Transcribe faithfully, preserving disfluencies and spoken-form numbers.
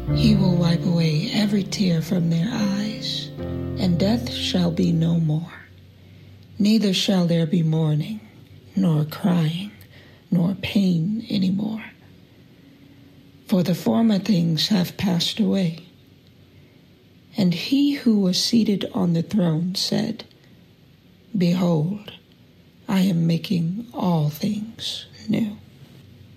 He will wipe away every tear from their eyes, and death shall be no more. Neither shall there be mourning, nor crying, nor pain any more. For the former things have passed away. And he who was seated on the throne said, Behold, I am making all things new.